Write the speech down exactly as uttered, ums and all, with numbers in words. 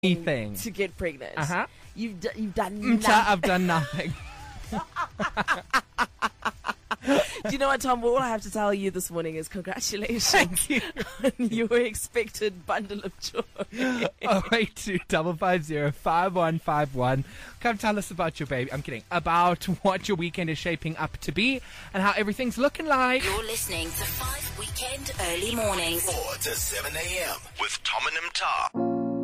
Anything to get pregnant. Uh-huh. You've d- you've done Mta, nothing. I've done nothing. Do you know what, Tom? All I have to tell you this morning is congratulations Thank you. on your expected bundle of joy. Oh eight two five five zero five one five one. Come tell us about your baby. I'm kidding. About what your weekend is shaping up to be and how everything's looking like. You're listening to Five Weekend Early Mornings. four to seven a.m. with Tom and Mta.